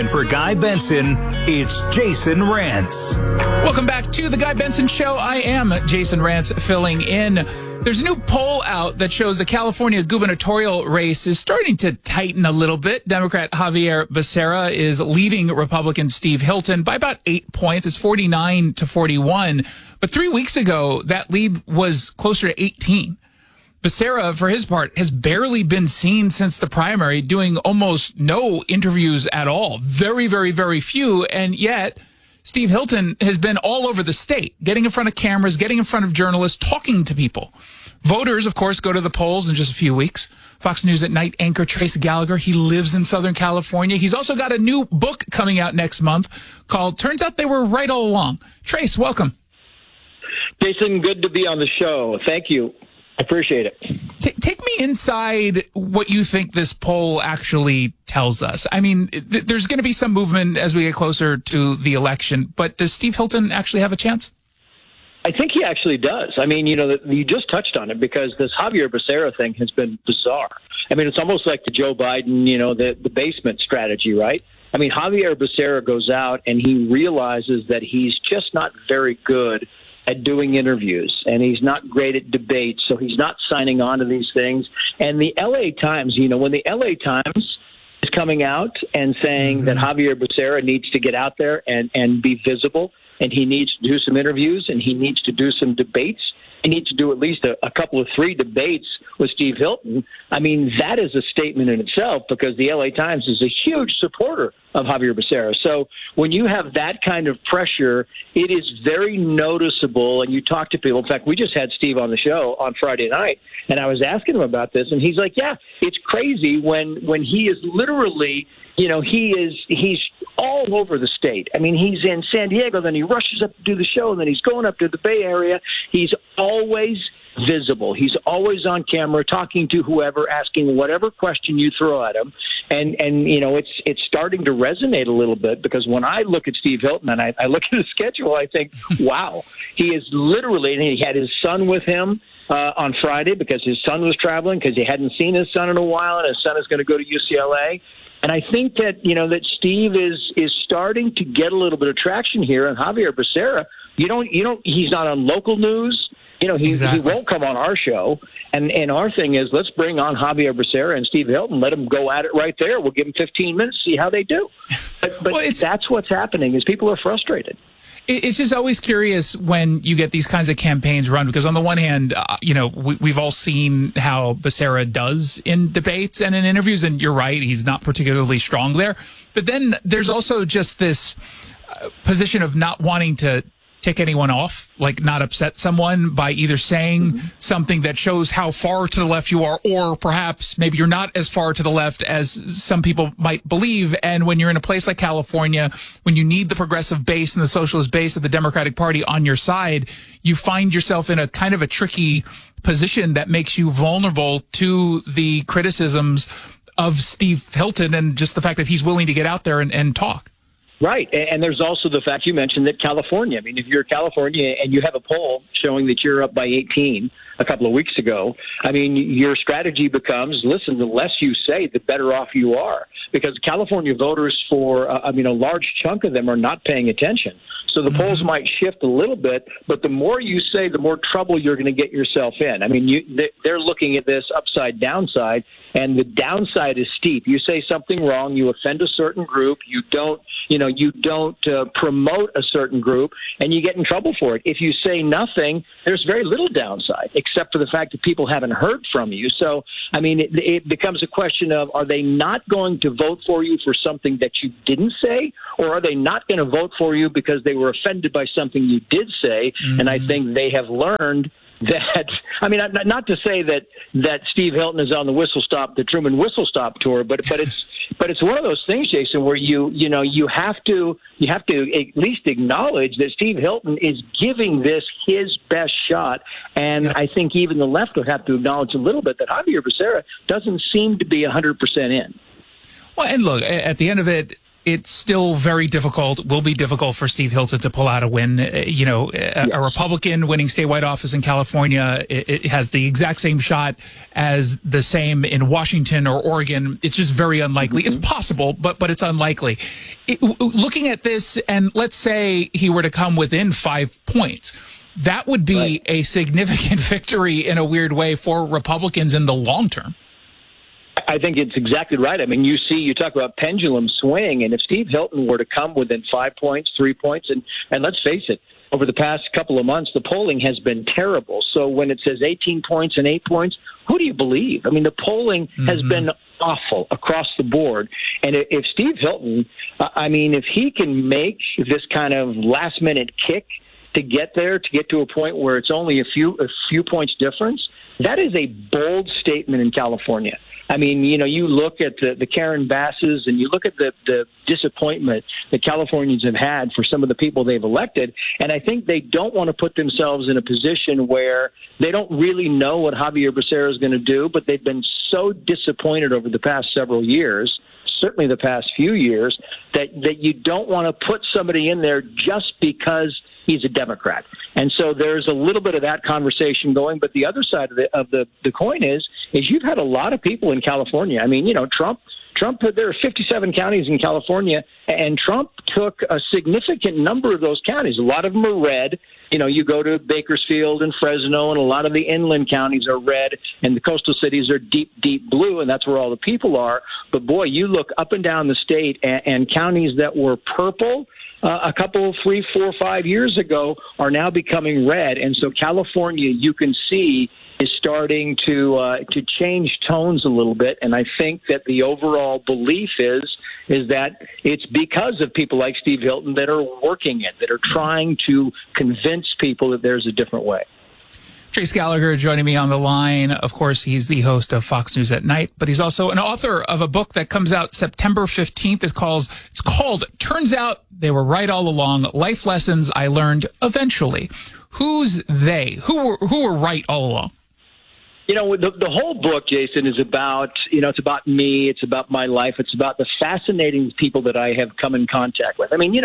in for Guy Benson, it's Jason Rantz. Welcome back to the Guy Benson Show. I am Jason Rantz filling in. There's a new poll out that shows the California gubernatorial race is starting to tighten a little bit. Democrat Javier Becerra is leading Republican Steve Hilton by about 8 points. It's 49-41. But 3 weeks ago, that lead was closer to 18. Becerra, for his part, has barely been seen since the primary, doing almost no interviews at all. Very, very, very few. And yet, Steve Hilton has been all over the state, getting in front of cameras, getting in front of journalists, talking to people. Voters, of course, go to the polls in just a few weeks. Fox News at Night anchor Trace Gallagher, he lives in Southern California. He's also got a new book coming out next month called Turns Out They Were Right All Along. Trace, welcome. Jason, good to be on the show. Thank you. I appreciate it. Take me inside what you think this poll actually tells us. I mean, there's going to be some movement as we get closer to the election, but does Steve Hilton actually have a chance? I think he actually does. I mean, you just touched on it because this Javier Becerra thing has been bizarre. I mean, it's almost like the Joe Biden, the basement strategy, right? I mean, Javier Becerra goes out and he realizes that he's just not very good at doing interviews, and he's not great at debates, so he's not signing on to these things. And the L.A. Times, when the L.A. Times is coming out and saying that Javier Becerra needs to get out there and be visible, and he needs to do some interviews, and he needs to do some debates, he needs to do at least a couple of 3 debates with Steve Hilton. I mean, that is a statement in itself because the L.A. Times is a huge supporter of Javier Becerra. So when you have that kind of pressure, it is very noticeable, and you talk to people. In fact, we just had Steve on the show on Friday night, and I was asking him about this, and he's like, yeah, it's crazy when he is literally, he's all over the state. I mean, he's in San Diego, then he rushes up to do the show, and then he's going up to the Bay Area. He's always visible. He's always on camera, talking to whoever, asking whatever question you throw at him. And it's starting to resonate a little bit because when I look at Steve Hilton and I look at his schedule, I think, wow, he is literally, and he had his son with him on Friday because his son was traveling because he hadn't seen his son in a while, and his son is going to go to UCLA. And I think that, that Steve is starting to get a little bit of traction here. And Javier Becerra, he's not on local news. He won't come on our show. And our thing is, let's bring on Javier Becerra and Steve Hilton. Let them go at it right there. We'll give them 15 minutes, see how they do. But well, that's what's happening is people are frustrated. It's just always curious when you get these kinds of campaigns run, because on the one hand, we've all seen how Becerra does in debates and in interviews, and you're right, he's not particularly strong there. But then there's also just this position of not wanting to tick anyone off, like not upset someone by either saying something that shows how far to the left you are, or perhaps maybe you're not as far to the left as some people might believe. And when you're in a place like California, when you need the progressive base and the socialist base of the Democratic Party on your side, you find yourself in a kind of a tricky position that makes you vulnerable to the criticisms of Steve Hilton and just the fact that he's willing to get out there and talk. Right. And there's also the fact you mentioned that California, I mean, if you're California and you have a poll showing that you're up by 18 a couple of weeks ago, I mean, your strategy becomes, listen, the less you say, the better off you are. Because California voters a large chunk of them are not paying attention. So the polls might shift a little bit, but the more you say, the more trouble you're going to get yourself in. I mean, they're looking at this upside downside, and the downside is steep. You say something wrong, you offend a certain group, you don't promote a certain group, and you get in trouble for it. If you say nothing, there's very little downside, except for the fact that people haven't heard from you. So, I mean, it becomes a question of, are they not going to vote for you for something that you didn't say, or are they not going to vote for you because they were offended by something you did say? And I think they have learned that, I mean, not to say that Steve Hilton is on the Truman Whistle Stop tour, but it's one of those things, Jason, where you have to at least acknowledge that Steve Hilton is giving this his best shot, and I think even the left would have to acknowledge a little bit that Javier Becerra doesn't seem to be 100% in. Well, and look, at the end of it, it's still very difficult, will be difficult for Steve Hilton to pull out a win. A Republican winning statewide office in California, it has the exact same shot as the same in Washington or Oregon. It's just very unlikely. It's possible, but it's unlikely. Looking at this, and let's say he were to come within 5 points, that would be a significant victory in a weird way for Republicans in the long term. I think it's exactly right. I mean, you talk about pendulum swing, and if Steve Hilton were to come within 5 points, 3 points, and let's face it, over the past couple of months, the polling has been terrible. So when it says 18 points and 8 points, who do you believe? I mean, the polling has been awful across the board. And if Steve Hilton, if he can make this kind of last-minute kick to get there, to get to a point where it's only a few points difference, that is a bold statement in California. I mean, you look at the Karen Basses and you look at the disappointment that Californians have had for some of the people they've elected, and I think they don't want to put themselves in a position where they don't really know what Xavier Becerra is going to do, but they've been so disappointed over the past several years, certainly the past few years, that you don't want to put somebody in there just because he's a Democrat. And so there's a little bit of that conversation going. But the other side of the coin is you've had a lot of people in California. I mean, Trump, there are 57 counties in California, and Trump took a significant number of those counties. A lot of them are red. You go to Bakersfield and Fresno, and a lot of the inland counties are red, and the coastal cities are deep, deep blue, and that's where all the people are. But, boy, you look up and down the state, and counties that were purple a couple, 3, 4, 5 years ago are now becoming red. And so California, you can see, is starting to change tones a little bit. And I think that the overall belief is that it's because of people like Steve Hilton that are working it, that are trying to convince people that there's a different way. Trace Gallagher joining me on the line. Of course, he's the host of Fox News at Night, but he's also an author of a book that comes out September 15th. It's called Turns Out They Were Right All Along, Life Lessons I Learned Eventually. Who's they? Who were right all along? The whole book, Jason, is about, it's about me. It's about my life. It's about the fascinating people that I have come in contact with. I mean,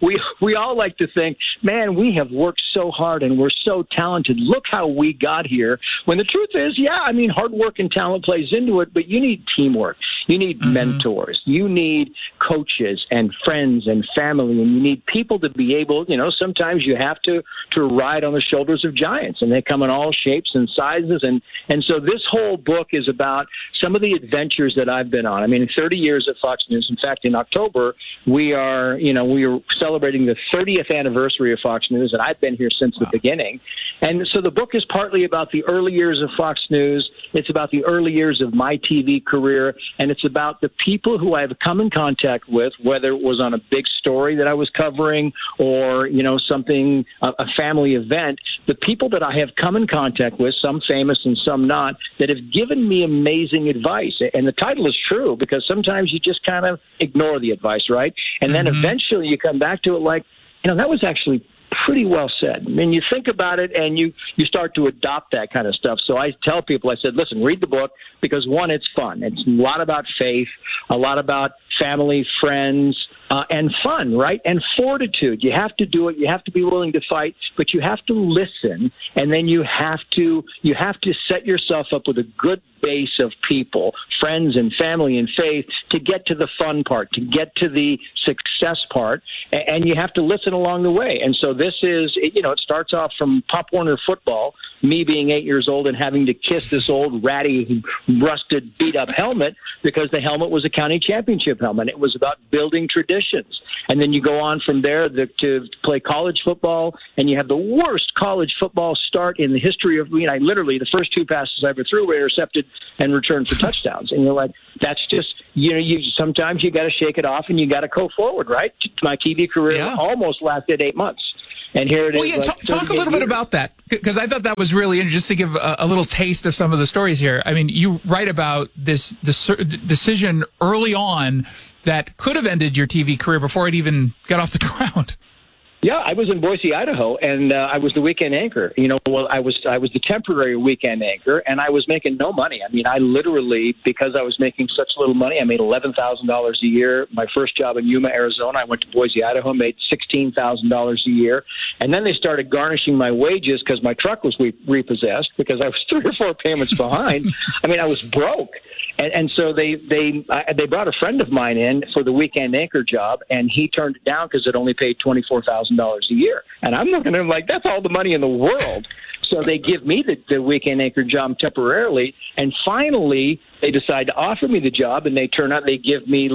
we all like to think, man, we have worked so hard and we're so talented. Look how we got here. When the truth is, hard work and talent plays into it, but you need teamwork. You need mentors. You need coaches and friends and family, and you need people to be able, sometimes you have to ride on the shoulders of giants, and they come in all shapes and sizes. And so this whole book is about some of the adventures that I've been on. I mean, 30 years at Fox News. In fact, in October, we are celebrating the 30th anniversary of Fox News, and I've been here since the beginning. And so the book is partly about the early years of Fox News. It's about the early years of my TV career, and it's about the people who I've come in contact with, whether it was on a big story that I was covering or, something, a family event, the people that I have come in contact with, some famous and some not, that have given me amazing advice. And the title is true because sometimes you just kind of ignore the advice, right? And then eventually you come back to it like, that was actually pretty well said. I mean, you think about it and you start to adopt that kind of stuff. So I tell people, I said, listen, read the book because, one, it's fun. It's a lot about faith, a lot about family, friends, and fun, right? And fortitude. You have to do it. You have to be willing to fight, but you have to listen. And then you have to set yourself up with a good base of people, friends and family and faith, to get to the fun part, to get to the success part. And you have to listen along the way. And so this is, it starts off from Pop Warner football, me being 8 years old and having to kiss this old ratty, rusted, beat-up helmet because the helmet was a county championship helmet. It was about building traditions. And then you go on from there to play college football, and you have the worst college football start in the history of me. Literally, the first 2 passes I ever threw were intercepted and returned for touchdowns. And you're like, that's just, sometimes you got to shake it off and you got to go forward, right? My TV career almost lasted 8 months. And here it is. Yeah, talk a little bit about that, because I thought that was really interesting, just to give a little taste of some of the stories here. I mean, you write about this decision early on that could have ended your TV career before it even got off the ground. Yeah, I was in Boise, Idaho, and I was the weekend anchor. I was the temporary weekend anchor, and I was making no money. I mean, I literally, because I was making such little money, I made $11,000 a year. My first job in Yuma, Arizona, I went to Boise, Idaho, made $16,000 a year, and then they started garnishing my wages because my truck was repossessed because I was 3 or 4 payments behind. I mean, I was broke. And so they brought a friend of mine in for the weekend anchor job, and he turned it down because it only paid $24,000 a year. And I'm looking at him like, that's all the money in the world. So they give me the weekend anchor job temporarily, and finally they decide to offer me the job, and they offer me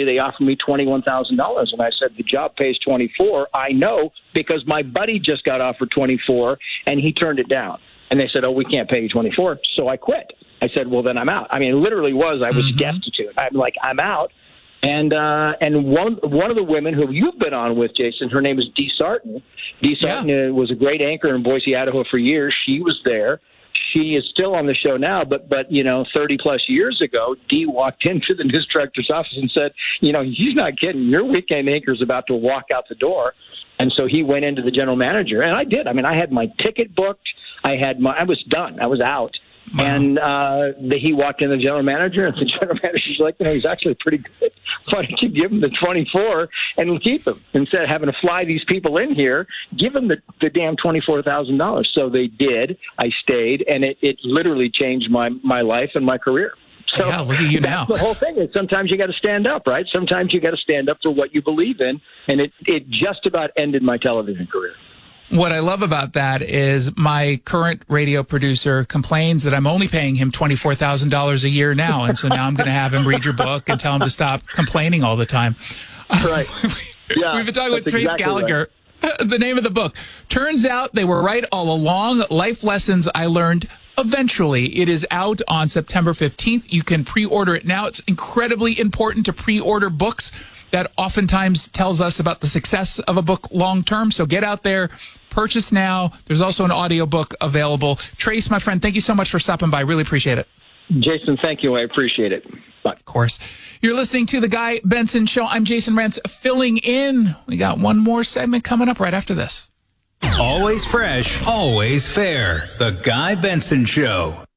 $21,000. And I said, the job pays $24,000. I know, because my buddy just got offered $24,000, and he turned it down. And they said, oh, we can't pay you $24,000. So I quit. I said, well, then I'm out. I mean, it literally was, I was destitute. I'm like, I'm out. And one of the women who you've been on with, Jason, her name is Dee Sarton. Dee Sarton was a great anchor in Boise, Idaho for years. She was there. She is still on the show now, but 30 plus years ago, Dee walked into the news director's office and said, he's not kidding. Your weekend anchor is about to walk out the door. And so he went into the general manager, and I did. I mean, I had my ticket booked. I was done. I was out. Wow. And he walked in, the general manager, and the general manager's like, he's actually pretty good. Why don't you give him the 24 and keep him? Instead of having to fly these people in here, give him the damn $24,000. So they did. I stayed, and it literally changed my life and my career. So yeah, look at you now. The whole thing is sometimes you got to stand up, right? Sometimes you got to stand up for what you believe in, and it just about ended my television career. What I love about that is my current radio producer complains that I'm only paying him $24,000 a year now. And so now I'm going to have him read your book and tell him to stop complaining all the time. Right. Yeah, we've been talking with Trace Gallagher. Right. The name of the book. Turns out they were right all along. Life Lessons I Learned Eventually. It is out on September 15th. You can pre-order it now. It's incredibly important to pre-order books. That oftentimes tells us about the success of a book long term. So get out there, purchase now. There's also an audiobook available. Trace, my friend, thank you so much for stopping by. Really appreciate it. Jason, thank you. I appreciate it. Bye. Of course. You're listening to The Guy Benson Show. I'm Jason Rantz filling in. We got one more segment coming up right after this. Always fresh, always fair. The Guy Benson Show.